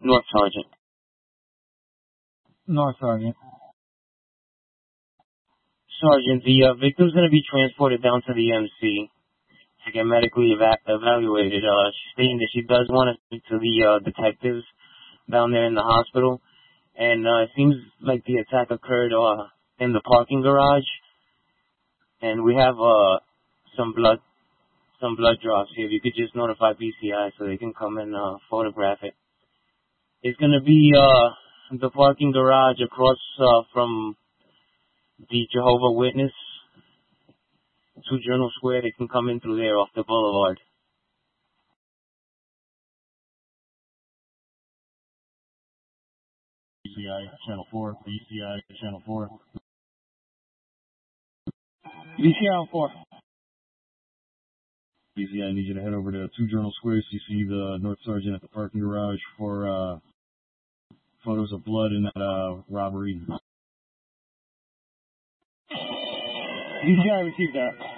North Sergeant. North Sergeant. Sergeant, the victim's going to be transported down to the MC to get medically evaluated. She's stating that she does want to speak to the detectives down there in the hospital. And it seems like the attack occurred in the parking garage. And we have some blood drops here. If you could just notify BCI so they can come and photograph it. It's going to be the parking garage across from the Jehovah Witness to Journal Square. They can come in through there off the boulevard. BCI Channel 4, BCI Channel 4. BCI 4. BCI, I need you to head over to 2 Journal Square so you see the North Sergeant at the parking garage for photos of blood in that robbery. BCI received that.